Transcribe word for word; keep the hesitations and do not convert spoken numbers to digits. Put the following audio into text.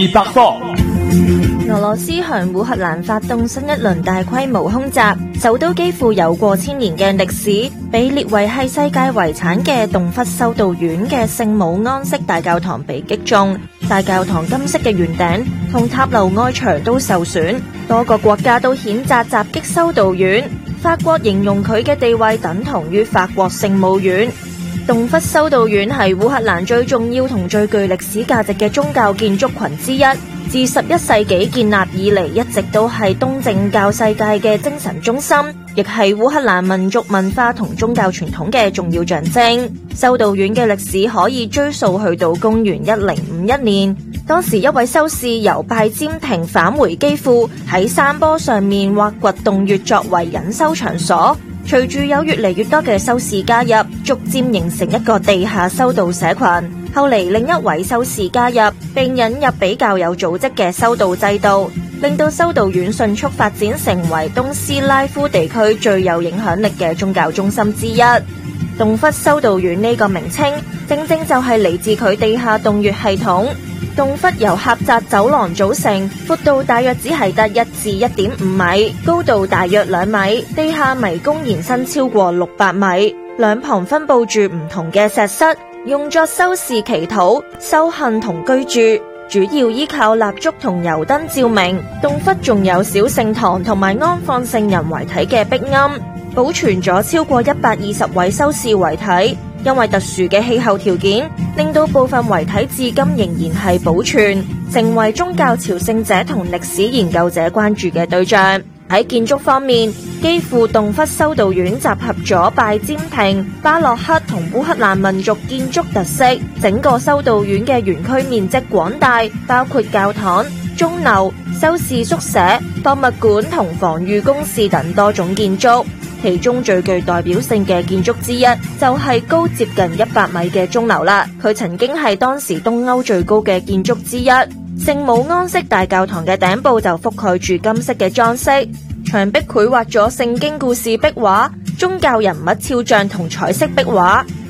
百科。 俄羅斯向烏克蘭發動新一輪大規模空襲，首都幾乎有過千年嘅歷史，被列為係世界遺產嘅洞弗修道院嘅聖母安息大教堂被擊中，大教堂金色嘅圓頂同塔樓外牆都受損，多個國家都譴責襲擊修道院，法國形容佢嘅地位等同於法國聖母院。洞弗修道院係烏克蘭最重要同最具歷史價值嘅宗教建築群之一，自十一世紀建立以嚟，一直都係東正教世界嘅精神中心，亦係烏克蘭民族文化同宗教傳統嘅重要象徵。修道院嘅歷史可以追溯去到公元一零五一年，當時一位修士由拜占庭返回基輔，喺山坡上面挖掘洞穴作為隱修場所。隨住有越嚟越多嘅修士加入，逐漸形成一個地下修道社群。後嚟另一位修士加入，並引入比較有組織嘅修道制度，令到修道院迅速發展成為東斯拉夫地區最有影響力嘅宗教中心之一。洞弗修道院呢個名稱，正正就係嚟自佢地下洞穴系統。洞窟由狹窄走廊組成，闊度大約只係得一至一點五米，高度大約兩米，地下迷宮延伸超過六百米，兩旁分佈住唔同嘅石室，用作修士祈禱、修行同居住，主要依靠蠟燭同油燈照明。洞窟仲有小聖堂同埋安放聖人遺體嘅壁龕，保存咗超過一百二十位修士遺體。因為特殊嘅氣候條件，令到部分遺體至今仍然係保存，成為宗教朝聖者同歷史研究者關注嘅對象。喺建築方面，基輔洞弗修道院集合咗拜占庭、巴洛克同烏克蘭民族建築特色。整個修道院嘅園區面積廣大，包括教堂、鐘樓、修士宿舍、博物館同防禦工事等多種建築。其中最具代表性嘅建築之一，就係高接近一百米嘅鐘樓啦。佢曾經係當時東歐最高嘅建築之一。聖母安息大教堂嘅頂部就覆蓋住金色嘅裝飾，牆壁繪畫咗聖經故事壁畫、宗教人物肖像同彩色壁畫。